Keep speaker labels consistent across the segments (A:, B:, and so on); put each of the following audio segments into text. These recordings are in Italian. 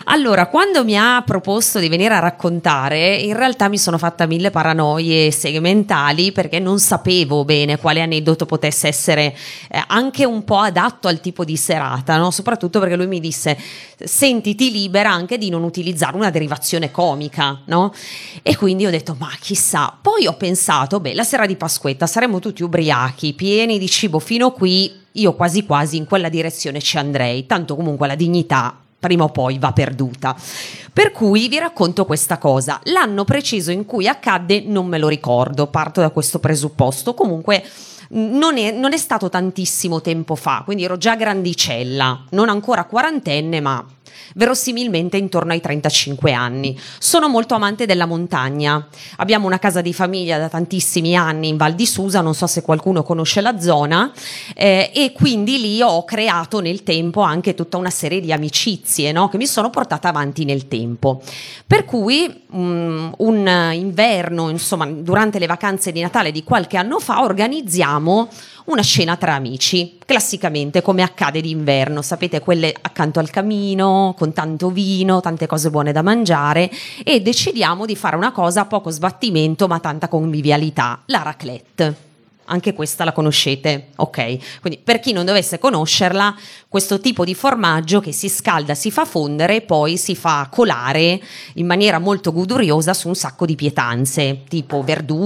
A: Allora, quando mi ha proposto di venire a raccontare, in realtà mi sono fatta 1000 paranoie segmentali perché non sapevo bene quale aneddoto potesse essere anche un po' adatto al tipo di serata, no? Soprattutto perché lui mi disse: sentiti libera anche di non utilizzare una derivazione comica, no? E quindi ho detto: ma chissà. Poi ho pensato: beh, la sera di Pasquetta saremo tutti ubriachi, pieni di cibo fino qui, io quasi quasi in quella direzione ci andrei, tanto comunque la dignità prima o poi va perduta. Per cui vi racconto questa cosa. L'anno preciso in cui accadde non me lo ricordo, parto da questo presupposto. Comunque non è stato tantissimo tempo fa, quindi ero già grandicella, non ancora quarantenne, ma verosimilmente intorno ai 35 anni. Sono molto amante della montagna, abbiamo una casa di famiglia da tantissimi anni in Val di Susa, non so se qualcuno conosce la zona, e quindi lì ho creato nel tempo anche tutta una serie di amicizie, no? Che mi sono portata avanti nel tempo, per cui un inverno, insomma durante le vacanze di Natale di qualche anno fa, organizziamo una cena tra amici, classicamente come accade d'inverno, sapete, quelle accanto al camino, con tanto vino, tante cose buone da mangiare, e decidiamo di fare una cosa a poco sbattimento ma tanta convivialità, la raclette. Anche questa la conoscete, ok? Quindi per chi non dovesse conoscerla, questo tipo di formaggio che si scalda, si fa fondere e poi si fa colare in maniera molto goduriosa su un sacco di pietanze, tipo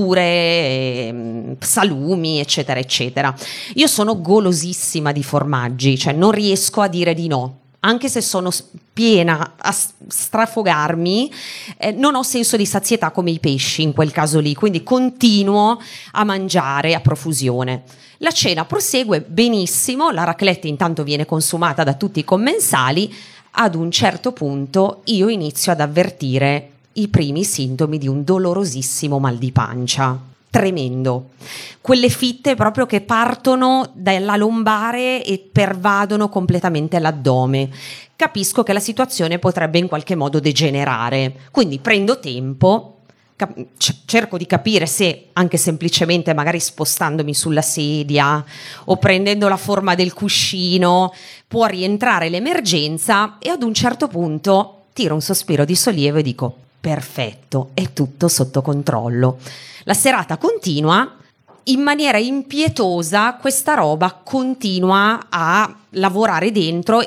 A: verdure, salumi, eccetera, eccetera. Io sono golosissima di formaggi, cioè non riesco a dire di no. Anche se sono piena a strafogarmi, non ho senso di sazietà come i pesci in quel caso lì, quindi continuo a mangiare a profusione. La cena prosegue benissimo, la raclette intanto viene consumata da tutti i commensali. Ad un certo punto io inizio ad avvertire i primi sintomi di un dolorosissimo mal di pancia. Tremendo, quelle fitte proprio che partono dalla lombare e pervadono completamente l'addome. Capisco che la situazione potrebbe in qualche modo degenerare, quindi prendo tempo, cerco di capire se anche semplicemente magari spostandomi sulla sedia o prendendo la forma del cuscino può rientrare l'emergenza, e ad un certo punto tiro un sospiro di sollievo e dico: perfetto, è tutto sotto controllo. La serata continua, in maniera impietosa questa roba continua a lavorare dentro